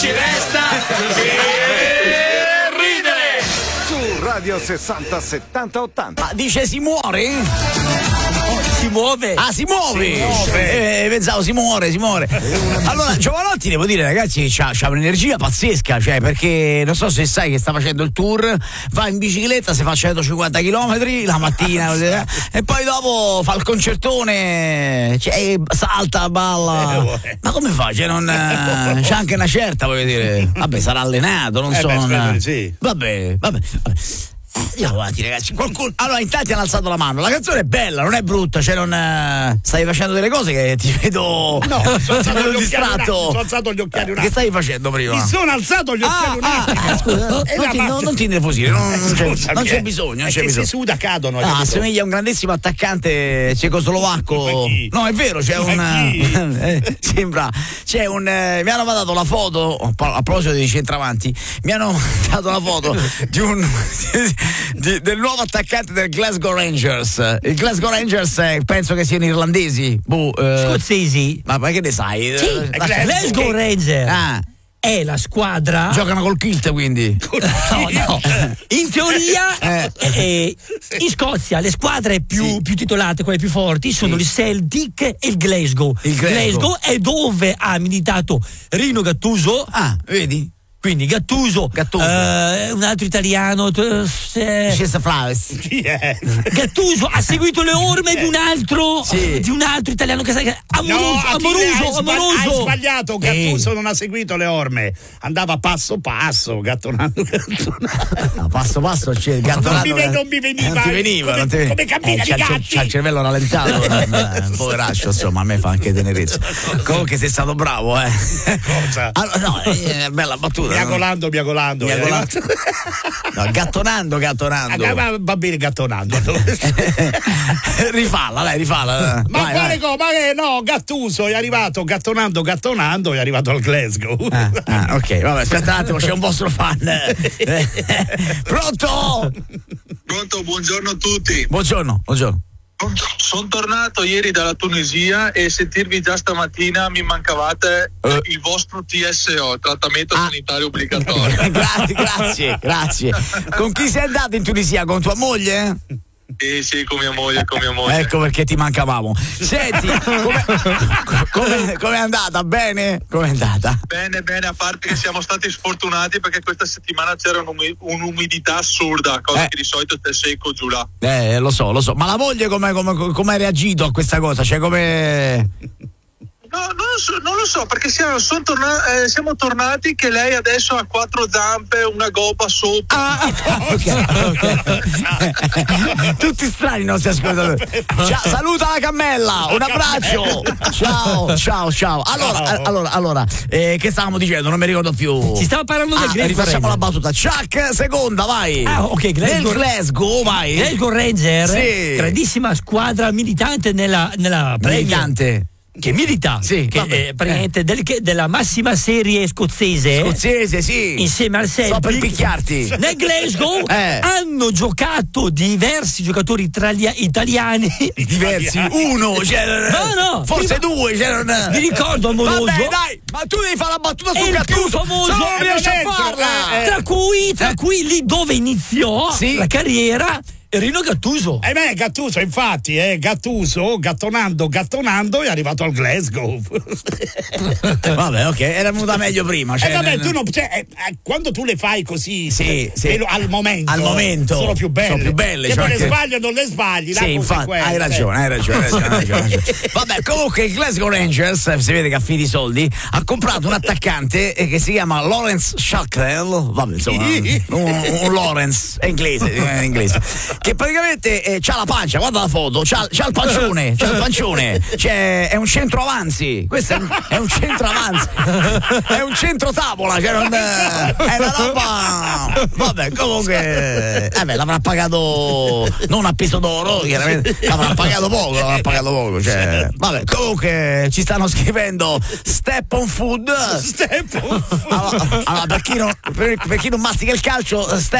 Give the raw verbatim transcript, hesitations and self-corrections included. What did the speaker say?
ci resta che ridere. Su Radio sessanta settanta ottanta. Ma dice si muore? Si muove. Ah, si muove. Si muove. Eh, pensavo si muore, si muore. Allora, Giovanotti, devo dire, ragazzi, c'ha, c'ha un'energia pazzesca, cioè, perché non so se sai che sta facendo il tour, va in bicicletta, si fa centocinquanta chilometri la mattina e poi dopo fa il concertone, cioè, salta, balla. Ma come fa? Cioè, non, c'è anche una certa, voglio dire. Vabbè, sarà allenato, non eh so. beh, non, sì. Vabbè, vabbè. vabbè. Andiamo avanti, ragazzi. Qualcuno... Allora, in tanti hanno alzato la mano. La canzone è bella, non è brutta. Cioè, non. Stai facendo delle cose che ti vedo. No, sono ti vedo gli distratto. Sono alzato gli occhiali un attimo. Che stavi facendo prima? Mi sono alzato gli occhiali ah, un attimo. Ah, scusa, e non, ti, la non, non ti innervosire, non, non, c'è, non c'è eh. bisogno. Non è c'è che bisogno. si suda, cadono. Ah, assomiglia a un grandissimo attaccante cecoslovacco. No, è vero, c'è un. Eh, sembra. C'è un. Eh, mi hanno mandato la foto. A proposito dei centravanti, mi hanno mandato la foto di un. Di, del nuovo attaccante del Glasgow Rangers. Il Glasgow Rangers eh, penso che siano irlandesi, boh, eh, scozzesi. Ma, ma che ne sai? Sì, eh, la Glasgow Rangers ah. è la squadra. Giocano col kilt, quindi. No, no. In teoria, eh. eh, in Scozia le squadre più, sì. più titolate, quelle più forti, sono sì. il Celtic e il Glasgow. Il Glasgow. Glasgow è dove ha militato Rino Gattuso. Ah, vedi? Quindi Gattuso, Gattuso. Eh, un altro italiano, eh, chi è? Gattuso ha seguito le orme di un altro, sì. di un altro italiano che sai, amoroso, no, amoroso, amoroso. Hai sbagliato, Gattuso eh. non ha seguito le orme, andava passo passo, gattonando, gattonando. No, passo passo c'è gattonando. Non mi, non mi veniva, non ti veniva, come, non ti veniva. come cammina eh, di c'ha, gatti. C'ha il cervello rallentato, eh, poveraccio, insomma, a me fa anche tenerezza. Comunque sei stato bravo, eh. Cosa? Allora, no, è bella battuta. Miagolando, miagolando. miagolando. No, gattonando, gattonando. Ah, va bene, gattonando. Rifalla, dai, rifalla. Ma vai, quale vai. co? Ma che no, Gattuso è arrivato gattonando, gattonando, è arrivato al Glasgow. Ah, ah, ok, vabbè, aspetta un attimo, c'è un vostro fan. Pronto? Pronto, buongiorno a tutti. Buongiorno, buongiorno. Sono tornato ieri dalla Tunisia e sentirvi già stamattina mi mancavate uh. il vostro T S O, trattamento ah. sanitario obbligatorio. grazie, grazie, grazie. Con chi sei andato in Tunisia? Con tua moglie? Sì, sì, con mia moglie, con mia moglie. Ecco perché ti mancavamo. Senti, come è andata? Bene? Com'è andata? Bene, bene, a parte che siamo stati sfortunati perché questa settimana c'era un'um- un'umidità assurda, cosa eh. che di solito è secco giù là. Eh, lo so, lo so. Ma la moglie come ha reagito a questa cosa? Cioè come... No, non lo so, non lo so perché siamo, son torna- eh, siamo tornati che lei adesso ha quattro zampe, una gobba sopra. Ah, ok, ok. Tutti strani i nostri ascoltatori. Ciao, saluta la Cammella, un abbraccio. Ciao, ciao, ciao. Allora, ciao. allora, allora eh, che stavamo dicendo? Non mi ricordo più. Si stava parlando del ah, Glasgow rifacciamo Ranger. la battuta. Chuck, seconda, vai. Ah, ok, Glasgow. Nel Glasgow, vai. Glasgow Ranger, sì. grandissima squadra militante nella, nella militante. Che milita, sì, che è praticamente eh. del, che, della massima serie scozzese, scozzese, sì, insieme al Celtic. Sto per picchiarti. Nel Glasgow eh. hanno giocato diversi giocatori italia- italiani. Diversi, uno, cioè, no, no, forse prima, due. Cioè, non... Mi ricordo amoroso. Vabbè, dai, ma tu devi fare la battuta su il più famoso. Non riesci a farla. Eh. Tra cui, tra eh. cui lì dove iniziò sì. la carriera. Rino Gattuso. Eh beh, Gattuso, infatti, eh, Gattuso, gattonando, gattonando, è arrivato al Glasgow. Vabbè, ok, era venuta meglio prima. Cioè, eh vabbè, n- tu non, cioè, eh, quando tu le fai così, sì, sì. Velo, al momento, al momento sono più belle. Sono più belle. Che cioè non anche... le sbagli o non le sbagli. Sì, infatti, hai ragione, hai ragione, hai ragione, hai ragione, hai ragione. Vabbè, comunque il Glasgow Rangers, si vede che ha finito i soldi, ha comprato un attaccante che si chiama Lawrence Shackrell, vabbè, insomma, un, un Lawrence, è inglese, è inglese, che praticamente eh, c'ha la pancia, guarda la foto, c'ha, c'ha il pancione, c'ha il pancione, c'è, è un centro avanzi, questo è un, è un centro avanzi, è un centro tavola, cioè non, è una roba, vabbè, comunque, eh beh, l'avrà pagato non a peso d'oro, chiaramente, l'avrà pagato poco, l'avrà pagato poco, cioè, vabbè, comunque ci stanno scrivendo Step on Food, Step on Food. Allora, allora per, chi non, per, per chi non mastica il calcio, Step